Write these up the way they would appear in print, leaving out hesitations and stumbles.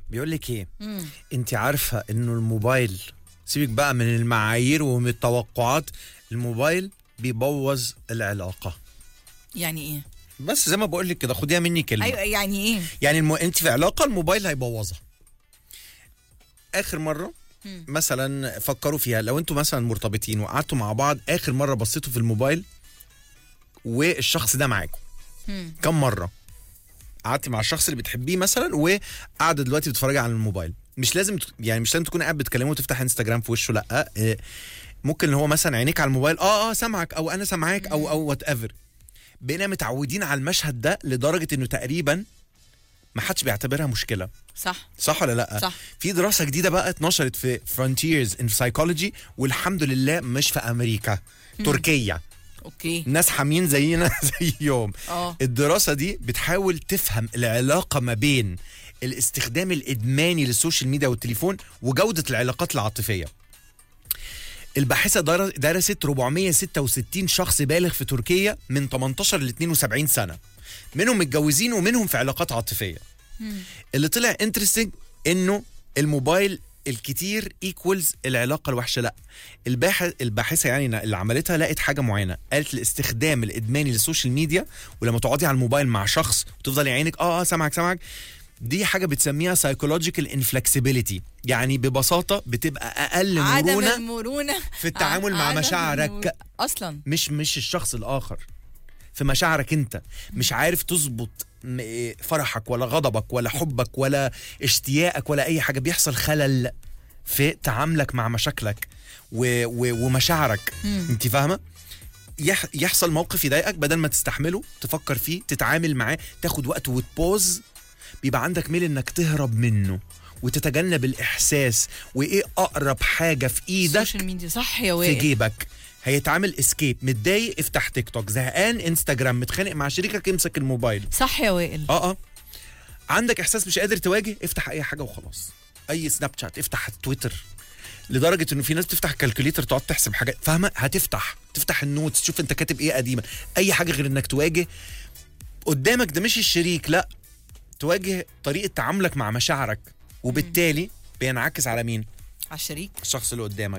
بيقول لك ايه؟ انت عارفه انه الموبايل، سيبك بقى من المعايير ومن التوقعات، الموبايل بيبوظ العلاقه. يعني ايه؟ بس زي ما بقول لك كده، خديها مني كلمه. ايوه يعني ايه؟ يعني انت في علاقه، الموبايل هيبوظها. اخر مره مثلا فكروا فيها، لو انتوا مثلا مرتبطين وقعدتوا مع بعض، اخر مره بصيتوا في الموبايل والشخص ده معاكم كم مره؟ قعدتي مع الشخص اللي بتحبيه مثلا وقاعده دلوقتي بتتفرجي على الموبايل، مش لازم تكون قاعد بتكلمه وتفتح انستجرام في وشه، لا. ممكن اللي هو مثلا عينيك على الموبايل، سامعك او انا سامعاك او وات ايفر. بقينا متعودين على المشهد ده لدرجه انه تقريبا ما حدش بيعتبرها مشكله. صح ولا لا؟ صح. في دراسه جديده بقى اتنشرت في Frontiers in Psychology، والحمد لله مش في امريكا، تركيا. اوكي. ناس حامين زينا زيهم. الدراسه دي بتحاول تفهم العلاقه ما بين الاستخدام الادماني للسوشيال ميديا والتليفون وجوده العلاقات العاطفيه. الباحثه درست 466 شخص بالغ في تركيا من 18 ل 72 سنه، منهم متجوزين ومنهم في علاقات عاطفيه. اللي طلع انترستنج انه الموبايل الكتير ايكوالز العلاقه الوحشه، لا. الباحثه يعني اللي عملتها لقت حاجه معينه، قالت الاستخدام الادماني للسوشيال ميديا ولما تقعدي على الموبايل مع شخص وتفضلي عينك سامعك، دي حاجه بتسميها psychological inflexibility، يعني ببساطه بتبقى اقل مرونه في التعامل مع مشاعرك اصلا، مش الشخص الاخر، في مشاعرك انت. مش عارف تظبط فرحك ولا غضبك ولا حبك ولا اشتياقك ولا اي حاجه، بيحصل خلل في تعاملك مع مشاكلك ومشاعرك. انت فاهمه؟ يحصل موقف يضايقك، بدل ما تستحمله تفكر فيه تتعامل معاه، تاخد وقت وتبوز، بيبقى عندك ميل انك تهرب منه وتتجنب الاحساس. وايه اقرب حاجه في ايدك؟ السوشيال ميديا. صح يا وائل. في جيبك. هيتعمل اسكيب. متضايق افتح تيك توك، زهقان انستجرام، متخانق مع شريكك امسك الموبايل. صح يا وائل. عندك احساس مش قادر تواجه، افتح اي حاجه وخلاص، اي سناب شات، افتح تويتر. لدرجه انه في ناس بتفتح الكالكوليتر تقعد تحسب حاجات، فاهمه؟ تفتح النوتس، تشوف انت كاتب ايه قديما، اي حاجه غير انك تواجه قدامك. ده مش الشريك، لا، تواجه طريقه تعاملك مع مشاعرك، وبالتالي بينعكس على مين؟ على الشريك، الشخص اللي قدامك.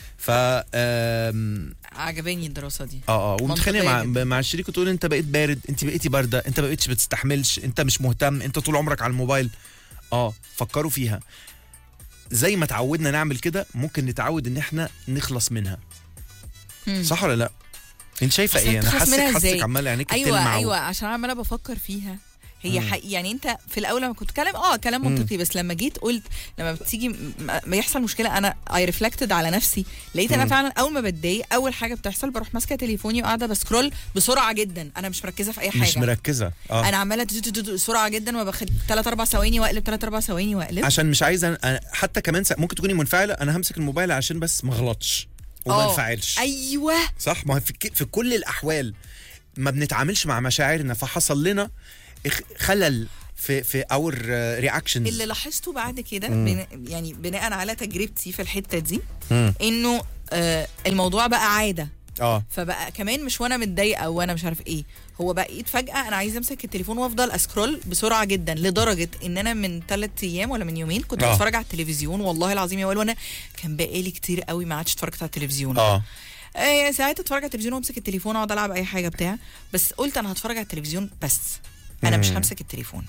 عجباني الدراسه دي. ومتخانق مع الشريك وتقول انت بقيت بارد، انت بقيتي بارده، انت ما بقيتش بتستحملش، انت مش مهتم، انت طول عمرك على الموبايل. فكروا فيها. زي ما تعودنا نعمل كده، ممكن نتعود ان احنا نخلص منها. صح ولا لا؟ انت شايفه ايه؟ انا حاسك عمال عينيك تلمع. ايوه عشان عماله بفكر فيها. هي يعني انت في الاول لما كنت بتكلم كلام منطقي، بس لما جيت قلت لما بتيجي ما يحصل مشكله، انا اي ريفلكتد على نفسي، لقيت انا فعلا اول ما بتضايق اول حاجه بتحصل بروح ماسكه تليفوني وقاعده بسكرول بسرعه جدا. انا مش مركزه في اي حاجه، مش مركزه. انا عماله بسرعه جدا، وباخد 3-4 ثواني واقلب، 3-4 ثواني واقلب، عشان مش عايزه. حتى كمان ممكن تكوني منفعله، انا همسك الموبايل عشان بس ما اغلطش وما انفعلش. ايوه صح. ما في كل الاحوال ما بنتعاملش مع مشاعرنا، فحصل لنا خلل في اور رياكشنز. اللي لاحظته بعد كده يعني بناء على تجربتي في الحته دي، انه الموضوع بقى عاده. فبقى كمان مش وانا متضايقه وانا مش عارف ايه، هو بقيت فجاه انا عايزه امسك التليفون وافضل اسكرول بسرعه جدا، لدرجه ان انا من 3 ايام ولا من يومين كنت بتفرج على التلفزيون، والله العظيم يا وائل، وانا كان بقالي كتير قوي ما عادش اتفرجت على التلفزيون. ساعات اتفرج على التلفزيون وامسك التليفون واقعد العب اي حاجه بتاع، بس قلت انا هتفرج على التلفزيون بس انا مش همسك التليفون.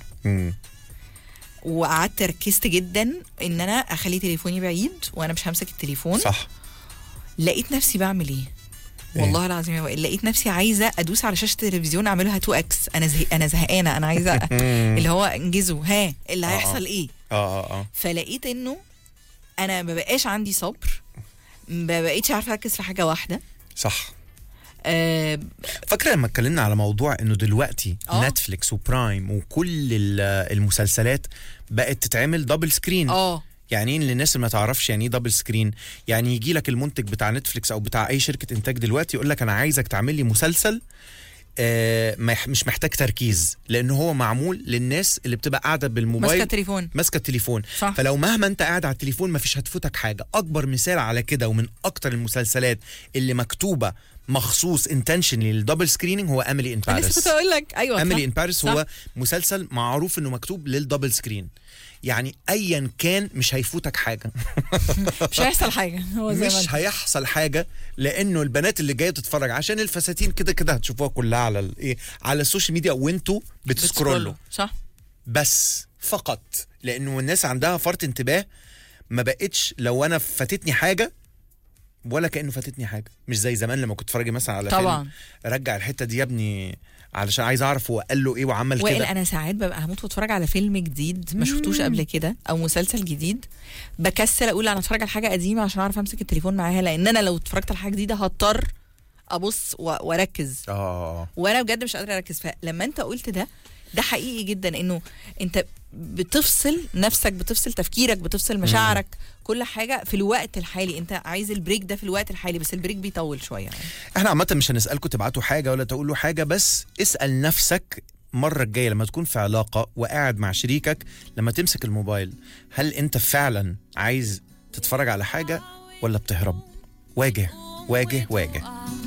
وقعدت ركزت جدا ان انا اخلي تليفوني بعيد وانا مش همسك التليفون. صح. لقيت نفسي بعمل ايه؟ والله العظيم يا وائل، لقيت نفسي عايزه ادوس على شاشه التلفزيون اعملها 2x. انا زهقانه، انا عايزه اللي هو انجزوا اللي هيحصل ايه. فلقيت انه انا ما بقاش عندي صبر، ما بقيتش عارفه اركز في حاجه واحده. صح. فاكره لما اتكلمنا على موضوع انه دلوقتي نتفليكس وبرايم وكل المسلسلات بقت تتعمل دبل سكرين. يعني للناس اللي ما تعرفش يعني ايه دبل سكرين، يعني يجي لك المنتج بتاع نتفليكس او بتاع اي شركه انتاج دلوقتي يقول لك انا عايزك تعمل لي مسلسل مش محتاج تركيز، لانه هو معمول للناس اللي بتبقى قاعده بالموبايل ماسكه التليفون. فلو مهما انت قاعد على التليفون مفيش هتفوتك حاجه. اكبر مثال على كده ومن اكتر المسلسلات اللي مكتوبه مخصوص انتشنلي للدبل سكريننج هو اميلي ان باريس. لسه كنت اقول لك ايوه اميلي ان باريس هو مسلسل معروف انه مكتوب للدبل سكرين، يعني ايا كان مش هيفوتك حاجه. مش هيحصل حاجه، هو زي مش هيحصل حاجه، لانه البنات اللي جايه تتفرج عشان الفساتين كده كده هتشوفوها كلها على على السوشيال ميديا وانتوا بتسكرولوا. صح. بس فقط لانه الناس عندها فرط انتباه، ما بقتش لو انا فاتتني حاجه ولا كانه فاتتني حاجه. مش زي زمان لما كنت اتفرج مثلا على طبعا فيلم، رجع الحته دي يا ابني علشان عايز اعرف هو قال له ايه وعمل كده. وإن انا ساعات ببقى هموت واتفرج على فيلم جديد ما شفتوش قبل كده او مسلسل جديد، بكسل اقول انا اتفرج على حاجه قديمه عشان اعرف امسك التليفون معاها، لان انا لو اتفرجت على حاجه جديده هضطر ابص واركز. وانا بجد مش قادره اركز. فلما انت قلت ده حقيقي جدا، انه انت بتفصل نفسك، بتفصل تفكيرك، بتفصل مشاعرك، كل حاجه في الوقت الحالي. انت عايز البريك ده في الوقت الحالي، بس البريك بيطول شويه يعني. احنا عامه مش هنسالكم تبعتوا حاجه ولا تقولوا حاجه، بس اسال نفسك المره الجايه لما تكون في علاقه وقاعد مع شريكك، لما تمسك الموبايل هل انت فعلا عايز تتفرج على حاجه ولا بتهرب؟ واجه واجه واجه.